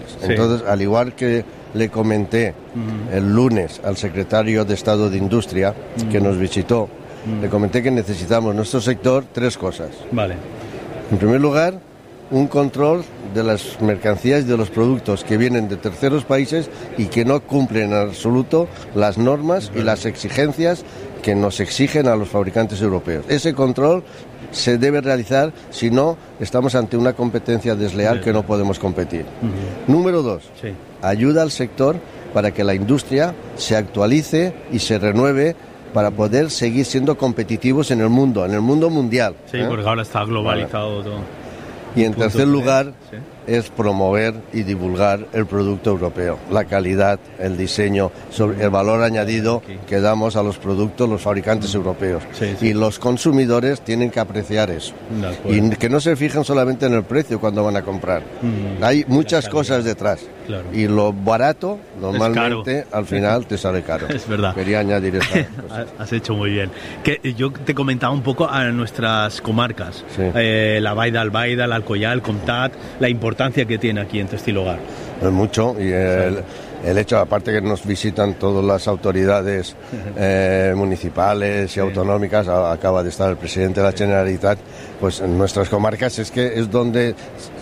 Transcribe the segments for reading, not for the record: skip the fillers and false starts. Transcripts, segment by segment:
cosas. Sí. Entonces, al igual que le comenté el lunes al secretario de Estado de Industria, que nos visitó, le comenté que necesitamos en nuestro sector 3 cosas. Vale. En primer lugar, un control de las mercancías y de los productos que vienen de terceros países y que no cumplen en absoluto las normas y las exigencias que nos exigen a los fabricantes europeos. Ese control se debe realizar, si no, estamos ante una competencia desleal que no podemos competir. Número 2, ayuda al sector para que la industria se actualice y se renueve para poder seguir siendo competitivos en el mundo mundial. Sí, porque ahora está globalizado todo. Y en tercer lugar es promover y divulgar el producto europeo, la calidad, el diseño, el valor añadido que damos a los productos los fabricantes europeos. Y los consumidores tienen que apreciar eso. Y que no se fijen solamente en el precio cuando van a comprar. Hay muchas cosas detrás. Claro. Y lo barato normalmente al final te sale caro. Es verdad. Quería añadir esta cosa. Has hecho muy bien. Que yo te comentaba un poco a nuestras comarcas, la Baida, Albaida, el Alcoyà, el Comtat, la importancia que tiene aquí en Textil Hogar. Es mucho, y el hecho, aparte que nos visitan todas las autoridades municipales y autonómicas, acaba de estar el presidente de la Generalitat, pues en nuestras comarcas es donde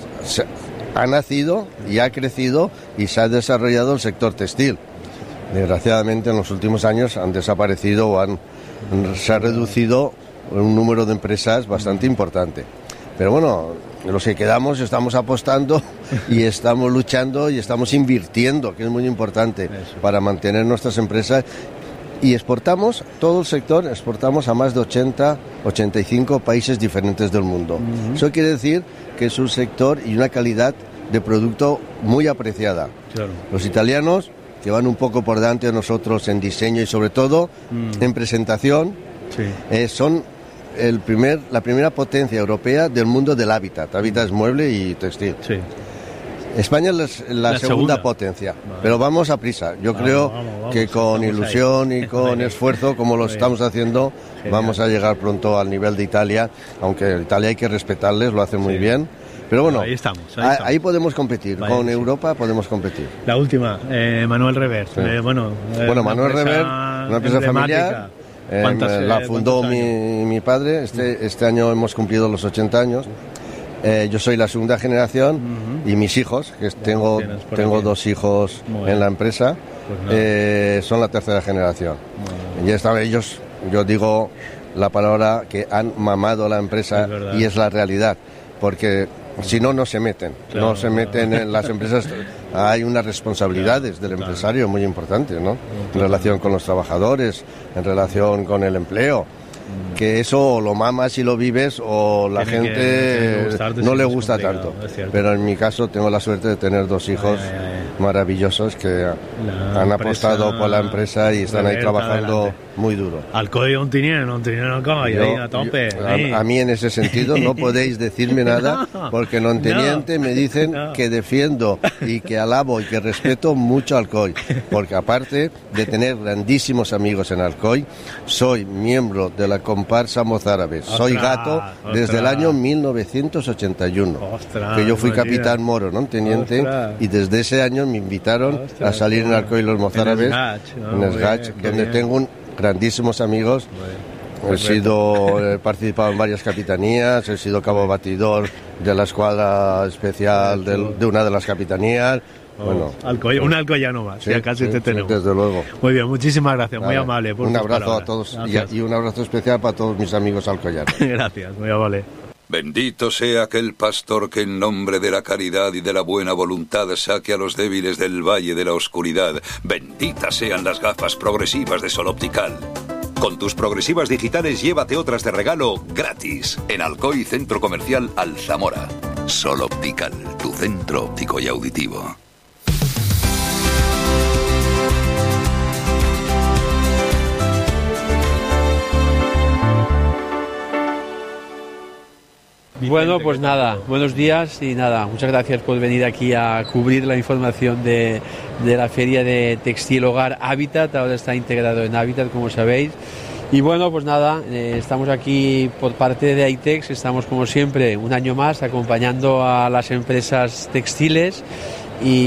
ha nacido y ha crecido y se ha desarrollado el sector textil. Desgraciadamente en los últimos años han desaparecido o se ha reducido un número de empresas bastante importante. Pero bueno, los que quedamos estamos apostando y estamos luchando y estamos invirtiendo, que es muy importante para mantener nuestras empresas. Y exportamos, todo el sector, exportamos a más de 85 países diferentes del mundo. Eso quiere decir que es un sector y una calidad de producto muy apreciada. Claro. Los italianos, que van un poco por delante de nosotros en diseño y sobre todo en presentación, son la primera potencia europea del mundo del hábitat. Hábitat es mueble y textil. España es la segunda potencia, pero vamos a prisa. Yo creo que con ilusión y con esfuerzo, como lo estamos haciendo, vamos a llegar pronto al nivel de Italia, aunque Italia hay que respetarles, lo hacen muy bien. Pero bueno, ahí estamos. Ahí podemos competir, con Europa podemos competir. La última, Manuel Revert. Manuel Revert, una empresa familiar, la fundó mi padre, este año hemos cumplido los 80 años. Yo soy la segunda generación y mis hijos, que tengo 2 hijos en la empresa, son la tercera generación. Y ellos, yo digo la palabra que han mamado la empresa y es la realidad, porque si no se meten, no se meten en las empresas. Hay unas responsabilidades del empresario muy importantes, ¿no? En relación con los trabajadores, en relación con el empleo. Que eso lo mamas y lo vives o la gente no le gusta tanto. Pero en mi caso tengo la suerte de tener 2 hijos maravillosos que han apostado por la empresa y están ahí trabajando muy duro. Alcoy Ontinien a tope. A mí en ese sentido no podéis decirme nada porque en Onteniente me dicen que defiendo y que alabo y que respeto mucho Alcoy, porque aparte de tener grandísimos amigos en Alcoy, soy miembro de la comparsa Mozárabes. Soy gato desde el año 1981, que yo fui capitán moro, ¿no? Teniente, y desde ese año me invitaron a salir en Alcoy los Mozárabes, en Esgach, donde tengo grandísimos amigos. He participado en varias capitanías, he sido cabo batidor de la escuadra especial de una de las capitanías. Bueno, una alcoyano más, casi te tenemos. Desde luego. Muy bien, muchísimas gracias, muy amable. Un abrazo a todos y un abrazo especial para todos mis amigos alcoyanos. Gracias, muy amable. Bendito sea aquel pastor que en nombre de la caridad y de la buena voluntad saque a los débiles del valle de la oscuridad. Benditas sean las gafas progresivas de Sol Optical. Con tus progresivas digitales llévate otras de regalo gratis en Alcoy Centro Comercial Alzamora. Sol Optical, tu centro óptico y auditivo. Bueno, pues nada, buenos días y nada, muchas gracias por venir aquí a cubrir la información de la feria de Textil Hogar Hábitat. Ahora está integrado en Hábitat, como sabéis. Y bueno, pues nada, estamos aquí por parte de AITEX, estamos como siempre un año más acompañando a las empresas textiles y